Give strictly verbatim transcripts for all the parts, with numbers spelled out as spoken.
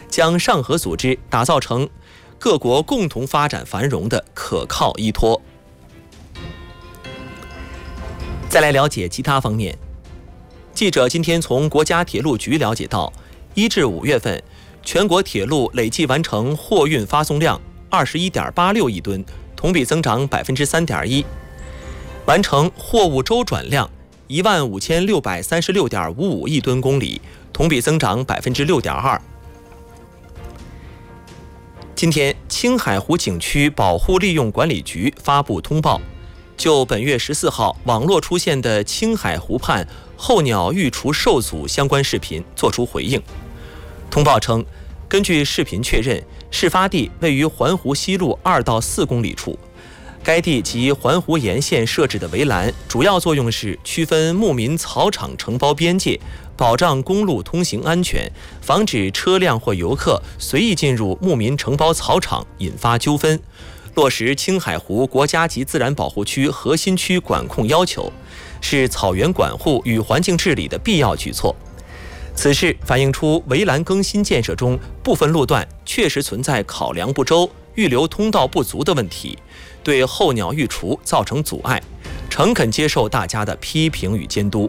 将上合组织打造成各国共同发展繁荣的可靠依托。再来了解其他方面，记者今天从国家铁路局了解到，一至五月份，全国铁路累计完成货运发送量二十一点八六亿吨，同比增长百分之三点一，完成货物周转量一万五千六百三十六点五五亿吨公里，同比增长百分之六点二。今天，青海湖景区保护利用管理局发布通报，就本月十四号网络出现的青海湖畔候鸟育雏受阻相关视频作出回应。通报称，根据视频确认，事发地位于环湖西路二到四公里处。该地及环湖沿线设置的围栏，主要作用是区分牧民草场承包边界，保障公路通行安全，防止车辆或游客随意进入牧民承包草场引发纠纷，落实青海湖国家级自然保护区核心区管控要求，是草原管护与环境治理的必要举措。此事反映出围栏更新建设中部分路段确实存在考量不周、预留通道不足的问题，对候鸟育雏造成阻碍，诚恳接受大家的批评与监督。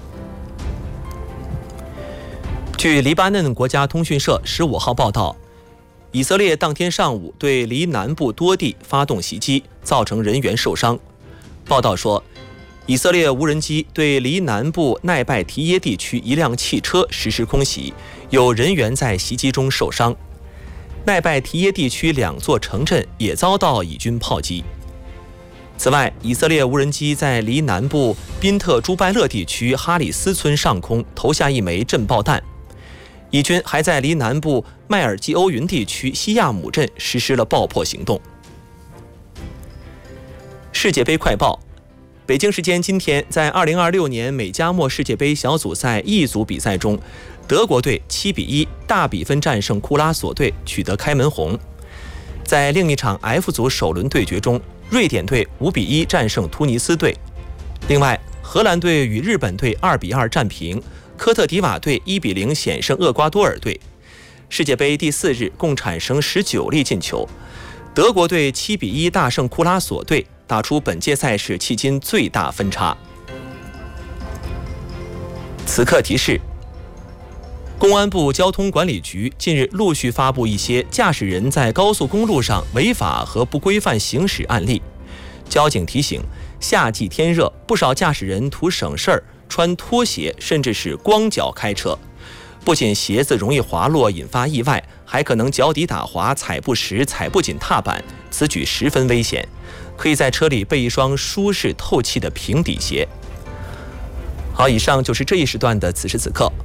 据黎巴嫩国家通讯社十五号报道，以色列当天上午对黎南部多地发动袭击，造成人员受伤。报道说，以色列无人机对黎南部奈拜提耶地区一辆汽车实施空袭，有人员在袭击中受伤。奈拜提耶地区两座城镇也遭到以军炮击。此外，以色列无人机在黎南部宾特朱拜勒地区哈里斯村上空投下一枚震爆弹。以军还在黎南部麦尔基欧云地区西亚姆镇实施了爆破行动。世界杯快报：北京时间今天，在二零二六年美加墨世界杯小组赛 E 组比赛中，德国队七比一大比分战胜库拉索队，取得开门红。在另一场 F 组首轮对决中，瑞典队五比一战胜突尼斯队。另外，荷兰队与日本队二比二战平，科特迪瓦队一比零险胜厄瓜多尔队。世界杯第四日共产生十九粒进球，德国队七比一大胜库拉索队，打出本届赛事迄今最大分差。此刻提示：公安部交通管理局近日陆续发布一些驾驶人在高速公路上违法和不规范行驶案例。交警提醒，夏季天热，不少驾驶人图省事儿，穿拖鞋甚至是光脚开车，不仅鞋子容易滑落引发意外，还可能脚底打滑、踩不实、踩不紧踏板，此举十分危险。可以在车里备一双舒适透气的平底鞋。好，以上就是这一时段的此时此刻。